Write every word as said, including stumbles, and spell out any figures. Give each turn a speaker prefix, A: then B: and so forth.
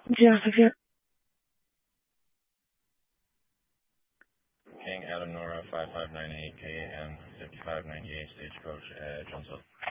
A: Jessica.
B: King Adam Nora five five nine eight K M fifty-five ninety-eight Stagecoach at Jonesville.